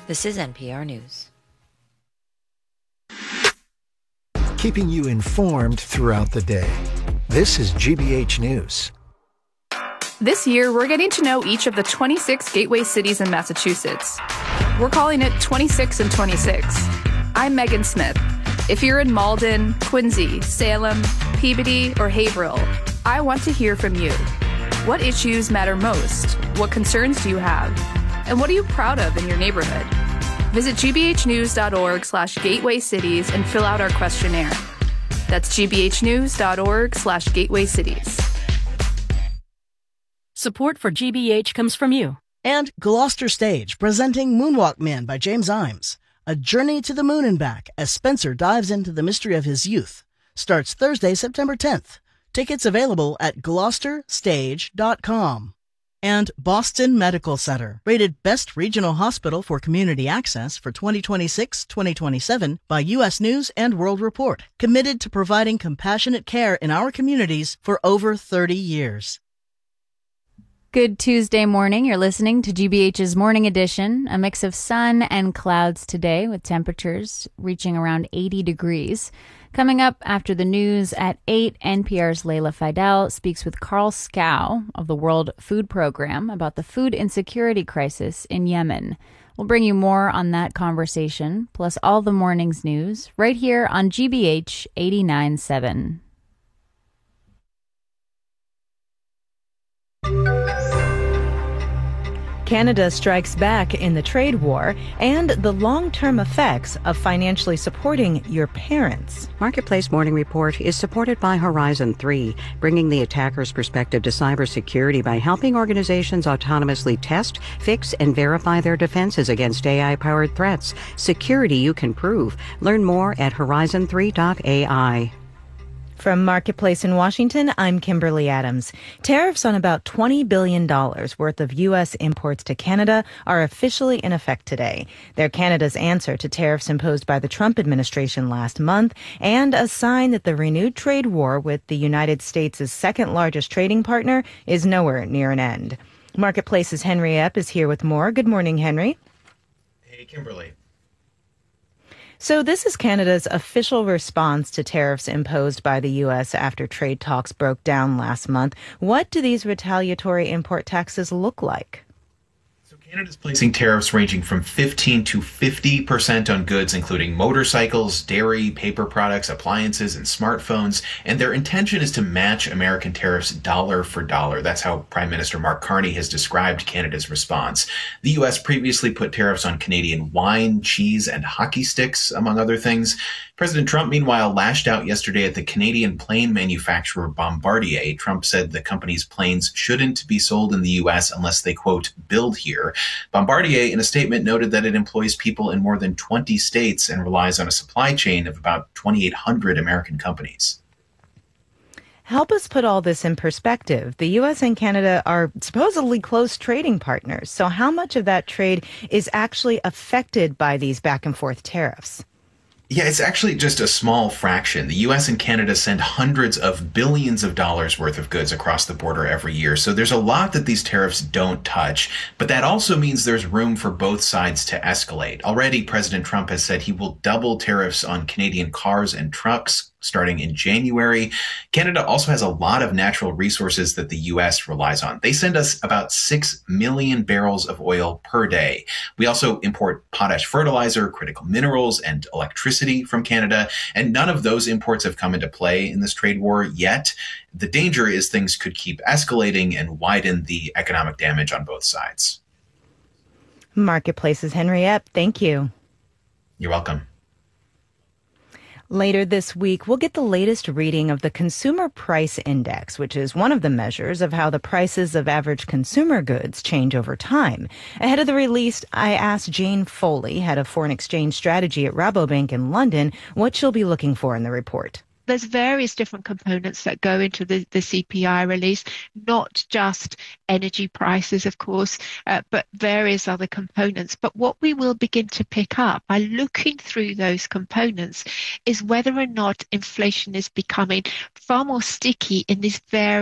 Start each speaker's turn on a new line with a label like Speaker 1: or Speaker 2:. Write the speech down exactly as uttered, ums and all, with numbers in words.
Speaker 1: This is N P R News.
Speaker 2: Keeping you informed throughout the day. This is G B H News.
Speaker 3: This year, we're getting to know each of the twenty-six gateway cities in Massachusetts. We're calling it twenty-six and twenty-six. I'm Megan Smith. If you're in Malden, Quincy, Salem, Peabody, or Haverhill, I want to hear from you. What issues matter most? What concerns do you have? And what are you proud of in your neighborhood? Visit gbhnews.org slash gateway cities and fill out our questionnaire. That's gbhnews.org slash gateway cities.
Speaker 4: Support for G B H comes from you.
Speaker 5: And Gloucester Stage, presenting Moonwalk Man by James Imes. A journey to the moon and back as Spencer dives into the mystery of his youth. Starts Thursday, September tenth. Tickets available at gloucester stage dot com. And Boston Medical Center, rated Best Regional Hospital for Community Access for twenty twenty-six twenty twenty-seven by U S News and World Report. Committed to providing compassionate care in our communities for over thirty years.
Speaker 6: Good Tuesday morning. You're listening to G B H's Morning Edition, a mix of sun and clouds today with temperatures reaching around eighty degrees. Coming up after the news at eight, N P R's Layla Fidel speaks with Carl Scow of the World Food Program about the food insecurity crisis in Yemen. We'll bring you more on that conversation, plus all the morning's news, right here on G B H eighty-nine point seven.
Speaker 7: Canada strikes back in the trade war and the long-term effects of financially supporting your parents.
Speaker 8: Marketplace Morning Report is supported by Horizon three, bringing the attacker's perspective to cybersecurity by helping organizations autonomously test, fix, and verify their defenses against A I-powered threats. Security you can prove. Learn more at horizon three dot A I.
Speaker 7: From Marketplace in Washington, I'm Kimberly Adams. Tariffs on about twenty billion dollars worth of U S imports to Canada are officially in effect today. They're Canada's answer to tariffs imposed by the Trump administration last month and a sign that the renewed trade war with the United States' second largest trading partner is nowhere near an end. Marketplace's Henry Epp is here with more. Good morning, Henry.
Speaker 9: Hey, Kimberly.
Speaker 7: So this is Canada's official response to tariffs imposed by the U S after trade talks broke down last month. What do these retaliatory import taxes look like?
Speaker 9: Canada's placing tariffs ranging from fifteen to fifty percent on goods including motorcycles, dairy, paper products, appliances, and smartphones. And their intention is to match American tariffs dollar for dollar. That's how Prime Minister Mark Carney has described Canada's response. The U S previously put tariffs on Canadian wine, cheese, and hockey sticks, among other things. President Trump, meanwhile, lashed out yesterday at the Canadian plane manufacturer Bombardier. Trump said the company's planes shouldn't be sold in the U S unless they, quote, build here. Bombardier, in a statement, noted that it employs people in more than twenty states and relies on a supply chain of about twenty-eight hundred American companies.
Speaker 7: Help us put all this in perspective. The U S and Canada are supposedly close trading partners. So how much of that trade is actually affected by these back and forth tariffs?
Speaker 9: Yeah, it's actually just a small fraction. The U S and Canada send hundreds of billions of dollars worth of goods across the border every year. So there's a lot that these tariffs don't touch. But that also means there's room for both sides to escalate. Already, President Trump has said he will double tariffs on Canadian cars and trucks starting in January. Canada also has a lot of natural resources that the U S relies on. They send us about six million barrels of oil per day. We also import potash fertilizer, critical minerals, and electricity from Canada, and none of those imports have come into play in this trade war yet. The danger is things could keep escalating and widen the economic damage on both sides.
Speaker 7: Marketplace's Henry Epp, thank you.
Speaker 9: You're welcome.
Speaker 7: Later this week, we'll get the latest reading of the Consumer Price Index, which is one of the measures of how the prices of average consumer goods change over time. Ahead of the release, I asked Jane Foley, head of foreign exchange strategy at Rabobank in London, what she'll be looking for in the report.
Speaker 10: There's various different components that go into the, the C P I release, not just energy prices, of course, uh, but various other components. But what we will begin to pick up by looking through those components is whether or not inflation is becoming far more sticky in these various